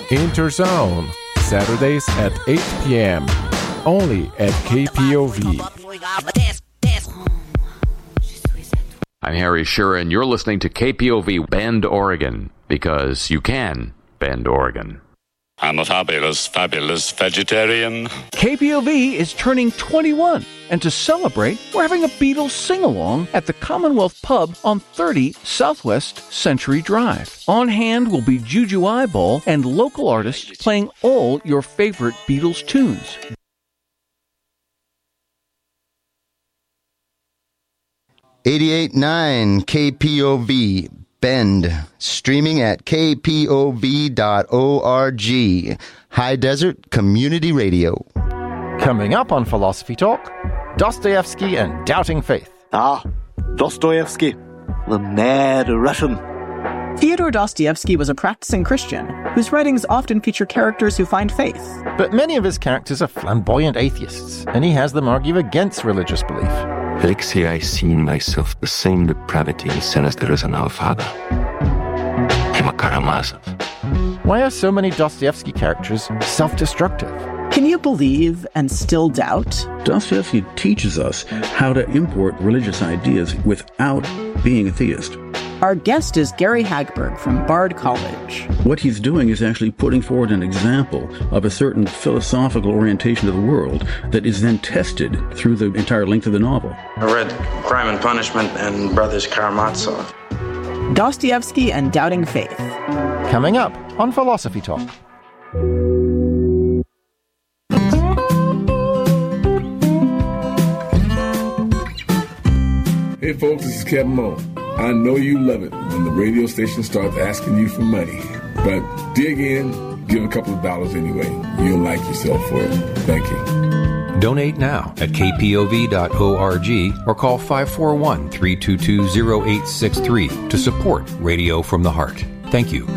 Interzone, Saturdays at 8 p.m. Only at KPOV. I'm Harry Shearer, and you're listening to KPOV Bend, Oregon, because you can bend Oregon. I'm a fabulous vegetarian. KPOV is turning 21, and to celebrate, we're having a Beatles sing-along at the Commonwealth Pub on 30 Southwest Century Drive. On hand will be Juju Eyeball and local artists playing all your favorite Beatles tunes. .9 KPOV Bend, streaming at kpov.org. High Desert Community Radio. Coming up on Philosophy Talk, Dostoevsky and Doubting Faith. Dostoevsky, the mad Russian. Fyodor Dostoevsky was a practicing Christian whose writings often feature characters who find faith. But many of his characters are flamboyant atheists, and he has them argue against religious belief. Alexei, I see in myself the same depravity and sin as there is in our father. I'm a Karamazov. Why are so many Dostoevsky characters self-destructive? Can you believe and still doubt? Dostoevsky teaches us how to import religious ideas without being a theist. Our guest is Gary Hagberg from Bard College. What he's doing is actually putting forward an example of a certain philosophical orientation of the world that is then tested through the entire length of the novel. I read Crime and Punishment and Brothers Karamazov. Dostoevsky and Doubting Faith. Coming up on Philosophy Talk. Hey folks, this is Kevin Moe. I know you love it when the radio station starts asking you for money. But dig in, give a couple of dollars anyway. You'll like yourself for it. Thank you. Donate now at kpov.org or call 541-322-0863 to support Radio from the Heart. Thank you.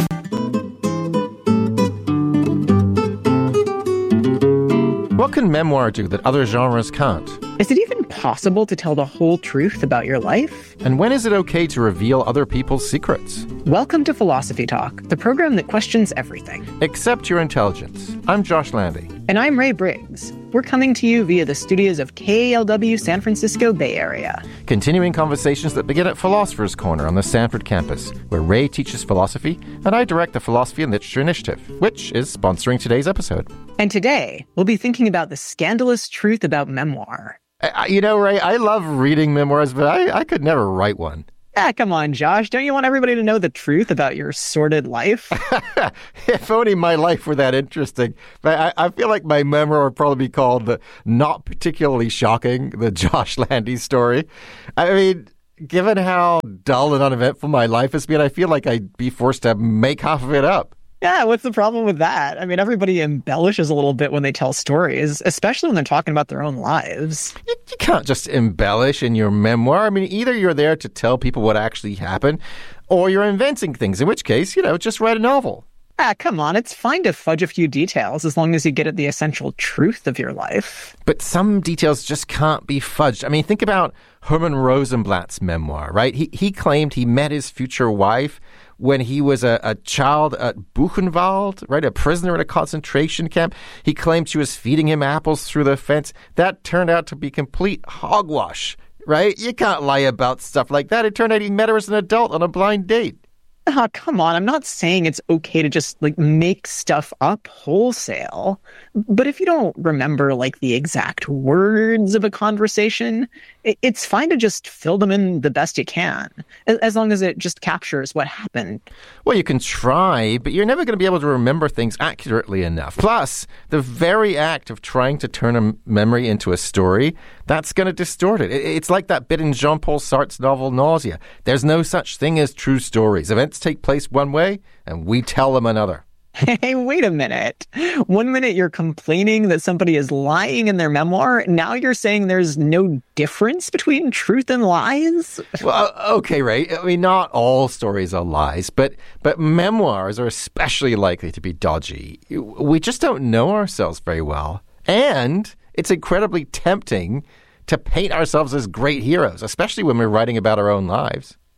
What can memoir do that other genres can't? Is it even possible to tell the whole truth about your life? And when is it okay to reveal other people's secrets? Welcome to Philosophy Talk, the program that questions everything. Except your intelligence. I'm Josh Landy. And I'm Ray Briggs. We're coming to you via the studios of KALW San Francisco Bay Area. Continuing conversations that begin at Philosopher's Corner on the Sanford campus, where Ray teaches philosophy and I direct the Philosophy and Literature Initiative, which is sponsoring today's episode. And today, we'll be thinking about the scandalous truth about memoir. You know, Ray, I love reading memoirs, but I could never write one. Come on, Josh. Don't you want everybody to know the truth about your sordid life? If only my life were that interesting. But I feel like my memoir would probably be called the Not Particularly Shocking, the Josh Landy story. I mean, given how dull and uneventful my life has been, I feel like I'd be forced to make half of it up. Yeah, what's the problem with that? I mean, everybody embellishes a little bit when they tell stories, especially when they're talking about their own lives. You can't just embellish in your memoir. I mean, either you're there to tell people what actually happened, or you're inventing things, in which case, just write a novel. Come on, it's fine to fudge a few details as long as you get at the essential truth of your life. But some details just can't be fudged. I mean, think about Herman Rosenblatt's memoir, right? He claimed he met his future wife when he was a child at Buchenwald, right, a prisoner in a concentration camp. He claimed she was feeding him apples through the fence. That turned out to be complete hogwash, right? You can't lie about stuff like that. It turned out he met her as an adult on a blind date. Come on, I'm not saying it's okay to just, make stuff up wholesale. But if you don't remember, the exact words of a conversation, it's fine to just fill them in the best you can, as long as it just captures what happened. Well, you can try, but you're never going to be able to remember things accurately enough. Plus, the very act of trying to turn a memory into a story, that's going to distort it. It's like that bit in Jean-Paul Sartre's novel Nausea. There's no such thing as true stories. Events take place one way, and we tell them another. Hey, wait a minute. 1 minute you're complaining that somebody is lying in their memoir. Now you're saying there's no difference between truth and lies? Well, okay, Ray. I mean, not all stories are lies, but memoirs are especially likely to be dodgy. We just don't know ourselves very well. And it's incredibly tempting to paint ourselves as great heroes, especially when we're writing about our own lives.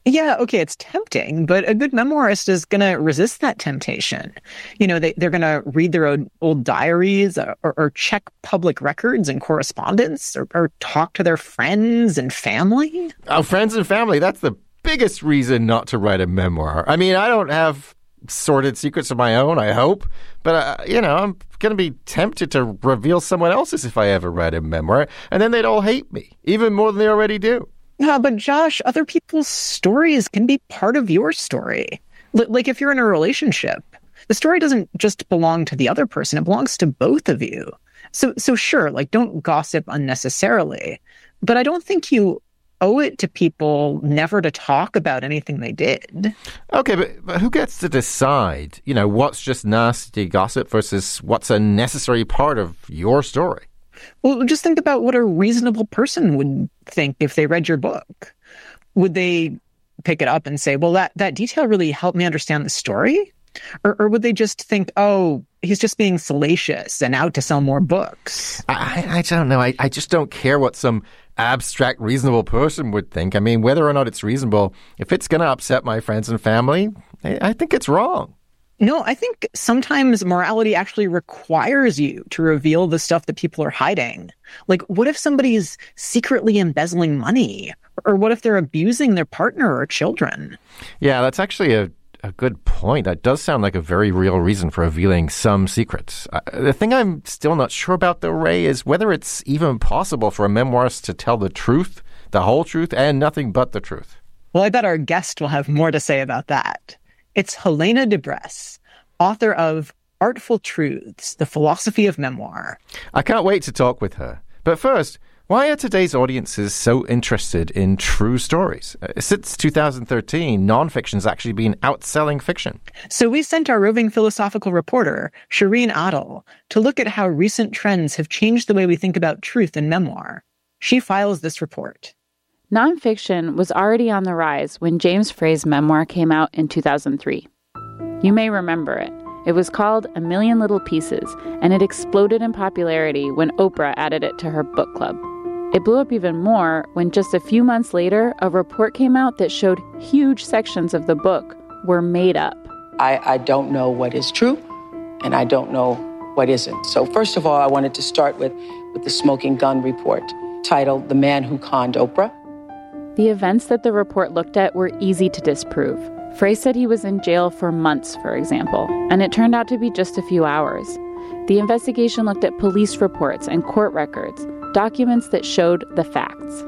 Yeah, okay, it's tempting, but a good memoirist is going to resist that temptation. You know, they're going to read their old diaries or check public records and correspondence or talk to their friends and family. Oh, friends and family, that's the biggest reason not to write a memoir. I mean, I don't have sordid secrets of my own, I hope, but, I'm going to be tempted to reveal someone else's if I ever write a memoir, and then they'd all hate me, even more than they already do. Yeah, but Josh, other people's stories can be part of your story. Like if you're in a relationship, the story doesn't just belong to the other person, it belongs to both of you. So sure, like don't gossip unnecessarily, but I don't think you owe it to people never to talk about anything they did. Okay, but who gets to decide, what's just nasty gossip versus what's a necessary part of your story? Well, just think about what a reasonable person would think if they read your book. Would they pick it up and say, well, that detail really helped me understand the story? Or would they just think, oh, he's just being salacious and out to sell more books? I don't know. I just don't care what some abstract, reasonable person would think. I mean, whether or not it's reasonable, if it's going to upset my friends and family, I think it's wrong. No, I think sometimes morality actually requires you to reveal the stuff that people are hiding. Like, what if somebody's secretly embezzling money? Or what if they're abusing their partner or children? Yeah, that's actually a good point. That does sound like a very real reason for revealing some secrets. The thing I'm still not sure about, though, Ray, is whether it's even possible for a memoirist to tell the truth, the whole truth, and nothing but the truth. Well, I bet our guest will have more to say about that. It's Helena DeBress, author of Artful Truths, The Philosophy of Memoir. I can't wait to talk with her. But first, why are today's audiences so interested in true stories? Since 2013, nonfiction's actually been outselling fiction. So we sent our roving philosophical reporter, Shireen Adel, to look at how recent trends have changed the way we think about truth in memoir. She files this report. Nonfiction was already on the rise when James Frey's memoir came out in 2003. You may remember it. It was called A Million Little Pieces, and it exploded in popularity when Oprah added it to her book club. It blew up even more when just a few months later, a report came out that showed huge sections of the book were made up. I don't know what is true, and I don't know what isn't. So first of all, I wanted to start with the Smoking Gun report, titled The Man Who Conned Oprah. The events that the report looked at were easy to disprove. Frey said he was in jail for months, for example, and it turned out to be just a few hours. The investigation looked at police reports and court records, documents that showed the facts.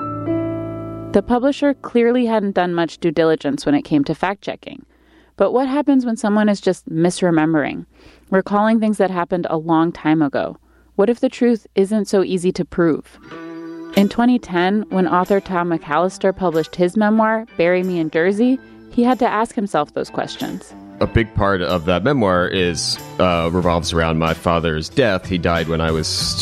The publisher clearly hadn't done much due diligence when it came to fact-checking. But what happens when someone is just misremembering, recalling things that happened a long time ago? What if the truth isn't so easy to prove? In 2010, when author Tom McAllister published his memoir, Bury Me in Jersey, he had to ask himself those questions. A big part of that memoir revolves around my father's death. He died when I was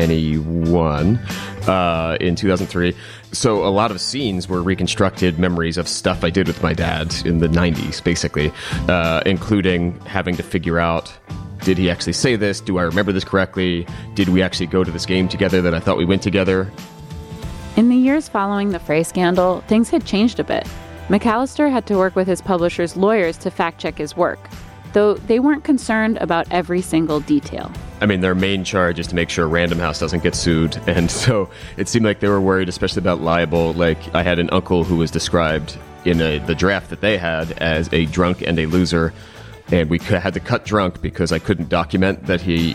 21 in 2003. So a lot of scenes were reconstructed memories of stuff I did with my dad in the 90s, basically, including having to figure out, did he actually say this? Do I remember this correctly? Did we actually go to this game together that I thought we went together? In the years following the Frey scandal, things had changed a bit. McAllister had to work with his publisher's lawyers to fact-check his work, though they weren't concerned about every single detail. I mean, their main charge is to make sure Random House doesn't get sued, and so it seemed like they were worried, especially about libel. Like, I had an uncle who was described in the draft that they had as a drunk and a loser, and we had to cut drunk because I couldn't document that he...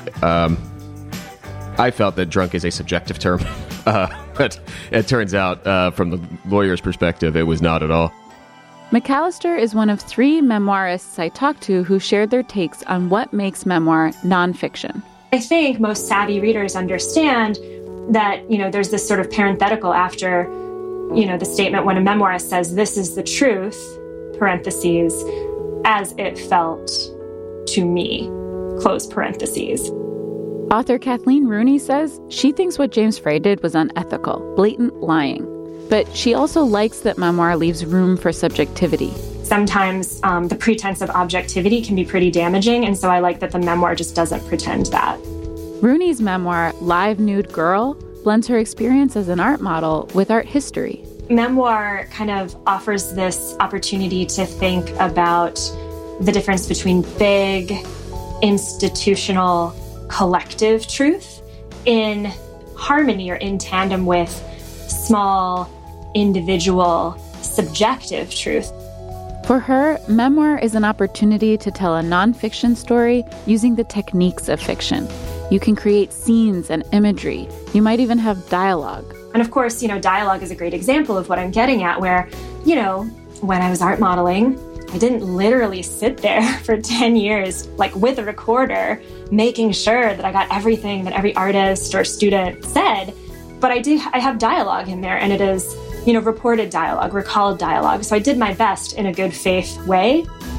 I felt that drunk is a subjective term, but it turns out, from the lawyer's perspective, it was not at all. McAllister is one of 3 memoirists I talked to who shared their takes on what makes memoir nonfiction. I think most savvy readers understand that, there's this sort of parenthetical after, the statement when a memoirist says, this is the truth, parentheses, as it felt to me, close parentheses. Author Kathleen Rooney says she thinks what James Frey did was unethical, blatant lying. But she also likes that memoir leaves room for subjectivity. Sometimes the pretense of objectivity can be pretty damaging, and so I like that the memoir just doesn't pretend that. Rooney's memoir, Live Nude Girl, blends her experience as an art model with art history. memoir kind of offers this opportunity to think about the difference between big, institutional, collective truth in harmony or in tandem with small, individual, subjective truth. For her, memoir is an opportunity to tell a nonfiction story using the techniques of fiction. You can create scenes and imagery. You might even have dialogue. And of course, dialogue is a great example of what I'm getting at, where, when I was art modeling, I didn't literally sit there for 10 years, with a recorder, making sure that I got everything that every artist or student said. But I have dialogue in there, and it is, reported dialogue, recalled dialogue. So I did my best in a good faith way.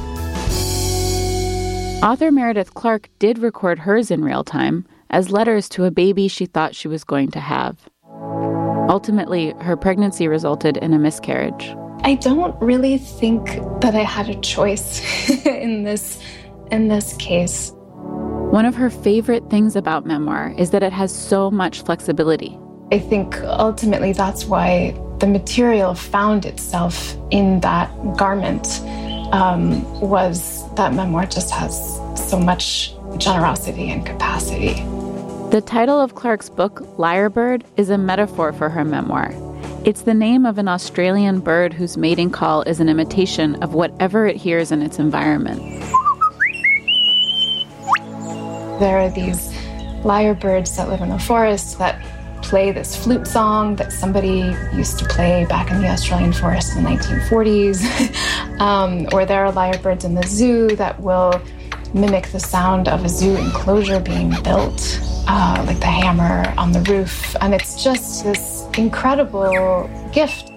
Author Meredith Clark did record hers in real time as letters to a baby she thought she was going to have. Ultimately, her pregnancy resulted in a miscarriage. I don't really think that I had a choice in this case. One of her favorite things about memoir is that it has so much flexibility. I think ultimately that's why the material found itself in that garment, was that memoir just has so much generosity and capacity. The title of Clark's book, Lyrebird, is a metaphor for her memoir. It's the name of an Australian bird whose mating call is an imitation of whatever it hears in its environment. There are these lyrebirds that live in the forest that play this flute song that somebody used to play back in the Australian forest in the 1940s. Or there are lyrebirds in the zoo that will mimic the sound of a zoo enclosure being built, like the hammer on the roof. And it's just this incredible gift.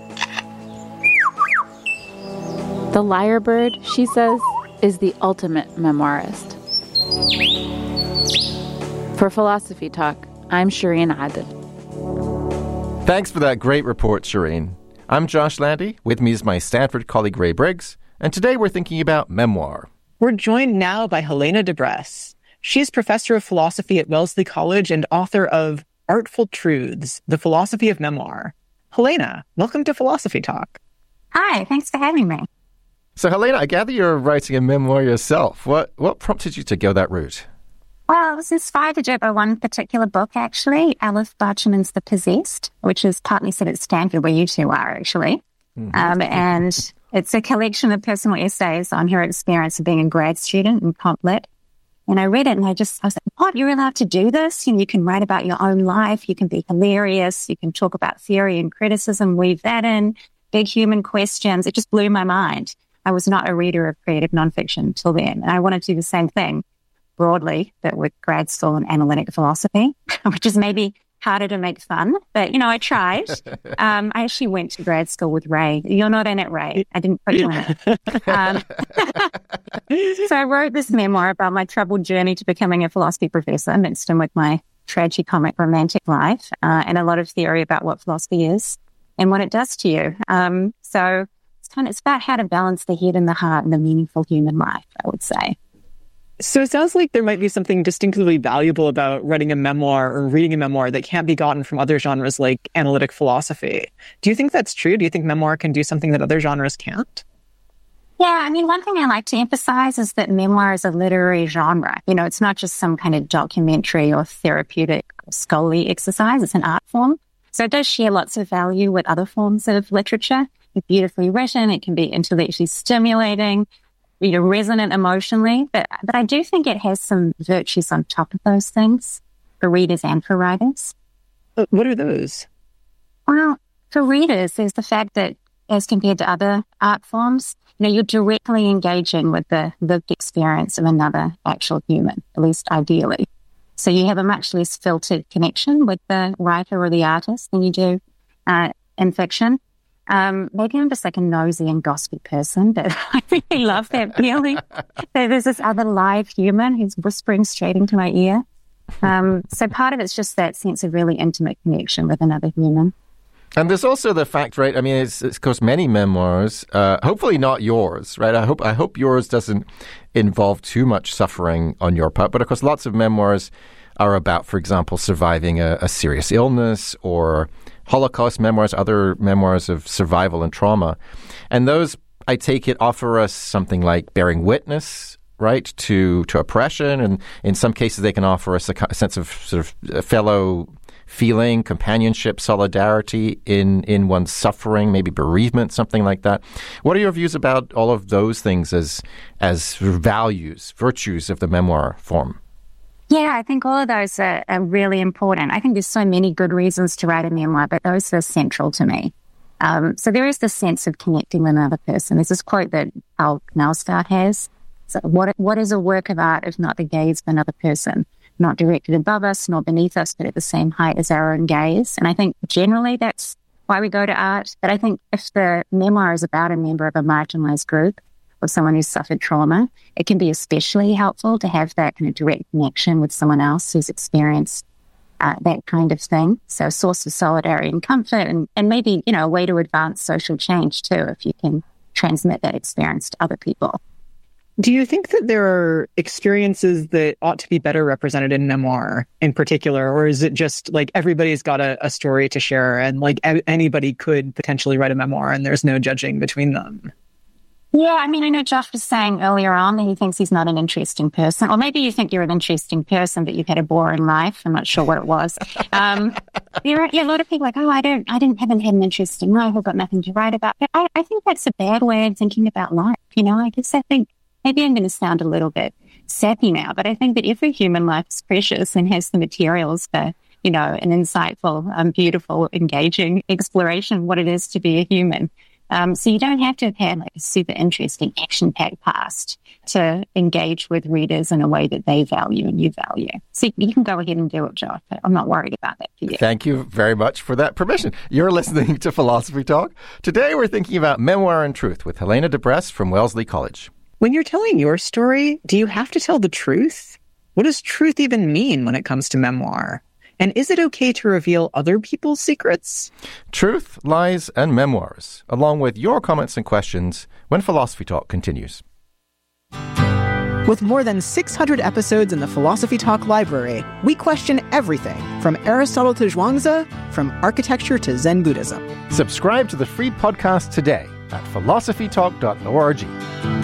The lyrebird, she says, is the ultimate memoirist. For Philosophy Talk, I'm Shireen Adel. Thanks for that great report, Shireen. I'm Josh Landy. With me is my Stanford colleague, Ray Briggs. And today we're thinking about memoir. We're joined now by Helena DeBress. She is professor of philosophy at Wellesley College and author of Artful Truths, The Philosophy of Memoir. Helena, welcome to Philosophy Talk. Hi, thanks for having me. So, Helena, I gather you're writing a memoir yourself. What prompted you to go that route? Well, I was inspired to do it by one particular book, actually, Aleph Bachman's The Possessed, which is partly set at Stanford, where you two are, actually. Mm-hmm. And it's a collection of personal essays on her experience of being a grad student in Comp Lit. And I read it and I was like, what, you're allowed to do this? You can write about your own life. You can be hilarious. You can talk about theory and criticism, weave that in, big human questions. It just blew my mind. I was not a reader of creative nonfiction until then. And I wanted to do the same thing broadly, but with grad school and analytic philosophy, which is maybe harder to make fun. But, I tried. I actually went to grad school with Ray. You're not in it, Ray. I didn't put you in it. So I wrote this memoir about my troubled journey to becoming a philosophy professor, mixed in with my tragicomic romantic life, and a lot of theory about what philosophy is and what it does to you. So it's about how to balance the head and the heart in a meaningful human life, I would say. So it sounds like there might be something distinctively valuable about writing a memoir or reading a memoir that can't be gotten from other genres like analytic philosophy. Do you think that's true? Do you think memoir can do something that other genres can't? Yeah, one thing I like to emphasize is that memoir is a literary genre. It's not just some kind of documentary or therapeutic or scholarly exercise. It's an art form. So it does share lots of value with other forms of literature. It's beautifully written. It can be intellectually stimulating, resonant emotionally, but I do think it has some virtues on top of those things for readers and for writers. What are those? Well, for readers, there's the fact that as compared to other art forms, you're directly engaging with the lived experience of another actual human, at least ideally. So you have a much less filtered connection with the writer or the artist than you do in fiction. Maybe I'm just like a nosy and gossipy person, but I really love that feeling. There's this other live human who's whispering straight into my ear. So part of it's just that sense of really intimate connection with another human. And there's also the fact, right? It's of course many memoirs, hopefully not yours, right? I hope yours doesn't involve too much suffering on your part. But of course, lots of memoirs are about, for example, surviving a serious illness or Holocaust memoirs, other memoirs of survival and trauma. And those, I take it, offer us something like bearing witness, right, to oppression. And in some cases, they can offer us a sense of sort of fellow feeling, companionship, solidarity in one's suffering, maybe bereavement, something like that. What are your views about all of those things as sort of values, virtues of the memoir form? Yeah, I think all of those are really important. I think there's so many good reasons to write a memoir, but those are central to me. So there is this sense of connecting with another person. There's this quote that Al Knausgaard has. So what is a work of art if not the gaze of another person? Not directed above us nor beneath us, but at the same height as our own gaze. And I think generally that's why we go to art. But I think if the memoir is about a member of a marginalized group or someone who's suffered trauma, it can be especially helpful to have that kind of direct connection with someone else who's experienced that kind of thing. So a source of solidarity and comfort and maybe, a way to advance social change too, if you can transmit that experience to other people. Do you think that there are experiences that ought to be better represented in memoir in particular, or is it just like everybody's got a story to share and like anybody could potentially write a memoir and there's no judging between them? Yeah, I mean, I know Josh was saying earlier on that he thinks he's not an interesting person, or maybe you think you're an interesting person, but you've had a boring life. I'm not sure what it was. A lot of people are like, I haven't had an interesting life. I've got nothing to write about. But I think that's a bad way of thinking about life. I think maybe I'm going to sound a little bit sappy now, but I think that every human life is precious and has the materials for, an insightful, beautiful, engaging exploration of what it is to be a human. So you don't have to have had like a super interesting action-packed past to engage with readers in a way that they value and you value. So you can go ahead and do it, Josh, but I'm not worried about that for you. Thank you very much for that permission. You're listening to Philosophy Talk. Today we're thinking about memoir and truth with Helena DeBress from Wellesley College. When you're telling your story, do you have to tell the truth? What does truth even mean when it comes to memoir? And is it okay to reveal other people's secrets? Truth, lies, and memoirs, along with your comments and questions when Philosophy Talk continues. With more than 600 episodes in the Philosophy Talk library, we question everything from Aristotle to Zhuangzi, from architecture to Zen Buddhism. Subscribe to the free podcast today at philosophytalk.org.